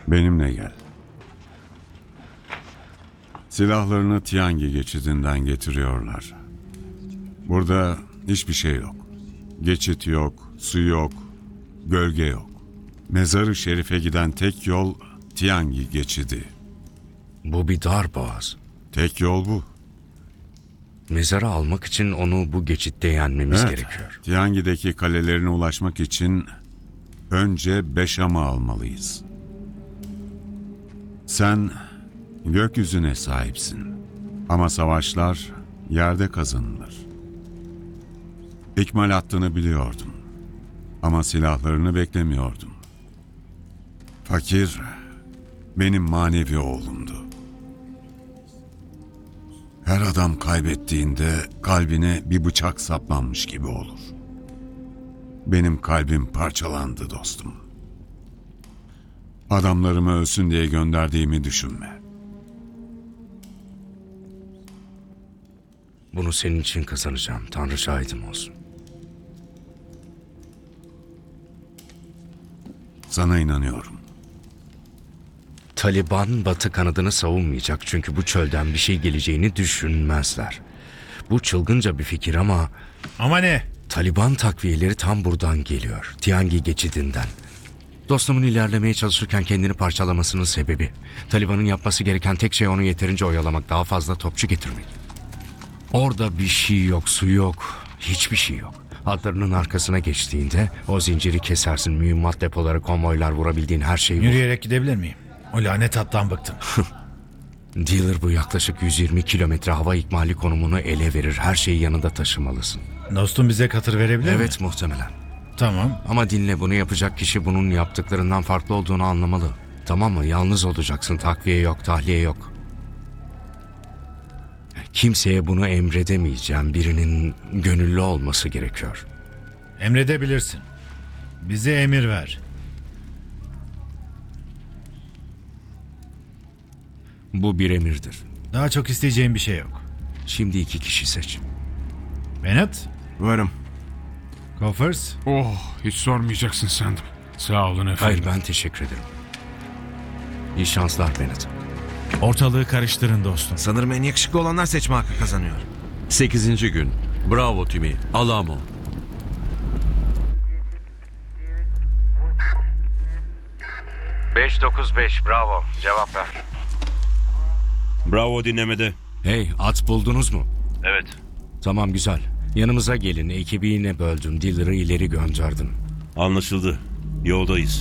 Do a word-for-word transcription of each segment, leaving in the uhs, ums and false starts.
Benimle gel. Silahlarını Tiangi geçidinden getiriyorlar. Burada hiçbir şey yok. Geçit yok, su yok, gölge yok. Mezarı Şerif'e giden tek yol Tiangi geçidi. Bu bir dar boğaz. Tek yol bu. Mezarı almak için onu bu geçitte yenmemiz Evet, gerekiyor. Tiangi'deki kalelerine ulaşmak için önce Beşam'ı almalıyız. Sen gökyüzüne sahipsin. Ama savaşlar yerde kazanılır. İkmal attığını biliyordum. Ama silahlarını beklemiyordum. Fakir benim manevi oğlumdu. Her adam kaybettiğinde kalbine bir bıçak saplanmış gibi olur. Benim kalbim parçalandı dostum. Adamlarımı ölsün diye gönderdiğimi düşünme. Bunu senin için kazanacağım. Tanrı şahidim olsun. Sana inanıyorum. Taliban Batı kanadını savunmayacak çünkü bu çölden bir şey geleceğini düşünmezler. Bu çılgınca bir fikir ama Ama ne? Taliban takviyeleri tam buradan geliyor. Tiangi geçidinden. Dostumun ilerlemeye çalışırken kendini parçalamasının sebebi. Taliban'ın yapması gereken tek şey onu yeterince oyalamak, daha fazla topçu getirmek. Orada bir şey yok, su yok, hiçbir şey yok. Hatlarının arkasına geçtiğinde o zinciri kesersin, mühimmat depoları, konvoylar, vurabildiğin her şeyi vur. Yürüyerek gidebilir miyim? O lanet hattan bıktım. Dealer bu yaklaşık yüz yirmi kilometre hava ikmali konumunu ele verir. Her şeyi yanında taşımalısın. Dostum bize katır verebilir mi? Evet, muhtemelen. Tamam. Ama dinle, bunu yapacak kişi bunun yaptıklarından farklı olduğunu anlamalı. Tamam mı? Yalnız olacaksın. Takviye yok, tahliye yok. Kimseye bunu emredemeyeceğim. Birinin gönüllü olması gerekiyor. Emredebilirsin. Bize emir ver. Bu bir emirdir. Daha çok isteyeceğim bir şey yok. Şimdi iki kişi seç. Bennett, Varım. Coffers, Oh, hiç sormayacaksın sandım. Sağ olun efendim. Hayır, ben teşekkür ederim. İyi şanslar Bennett. ortalığı karıştırın dostum. Sanırım en yakışıklı olanlar seçme hakkı kazanıyor. Sekizinci gün. Bravo Timi. Alamo. beş dokuz beş, bravo. Cevap ver. Bravo dinlemede. Hey, at buldunuz mu? Evet. Tamam, güzel. Yanımıza gelin. Ekibi yine böldüm. Dealer'ı ileri gönderdim. Anlaşıldı. Yoldayız.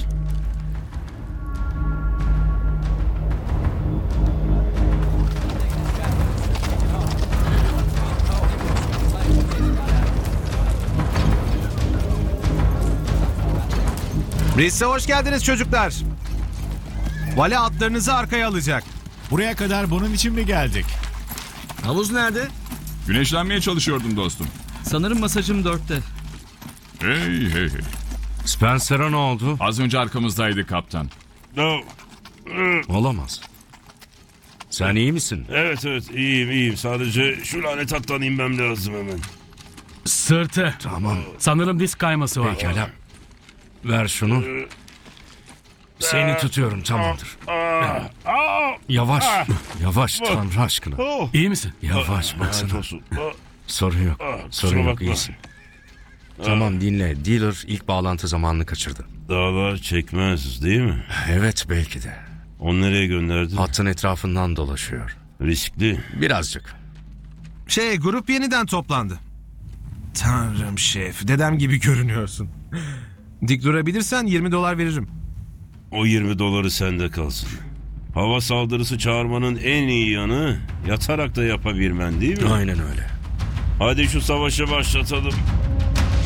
Rize hoş geldiniz çocuklar. Vali atlarınızı arkaya alacak. Buraya kadar bunun için mi geldik? Havuz nerede? Güneşlenmeye çalışıyordum dostum. Sanırım masajım dörtte. Hey hey hey. Spencer'a ne oldu? Az önce arkamızdaydı kaptan. No. Olamaz. Sen iyi misin? Evet evet iyiyim iyiyim. Sadece şu lanet hattan inmem lazım hemen. Sırtı. Tamam. Sanırım disk kayması var. Pekala. Ver şunu. Seni tutuyorum, tamamdır. Yavaş. Yavaş, Tanrı aşkına. İyi misin? Yavaş, baksana. Lanet olsun. Ah, Sorun yok. kusura Sorun yok, bakma. iyisin. Tamam, dinle. Dealer ilk bağlantı zamanını kaçırdı. Dağlar çekmez değil mi? Evet, belki de. Onu nereye gönderdi? Hattın etrafından dolaşıyor. Riskli. Birazcık. Şey, grup yeniden toplandı. Tanrım şef, dedem gibi görünüyorsun. Dik durabilirsen yirmi dolar veririm. O yirmi doları sende kalsın. Hava saldırısı çağırmanın en iyi yanı yatarak da yapabilmen değil mi? Aynen öyle. Hadi şu savaşı başlatalım.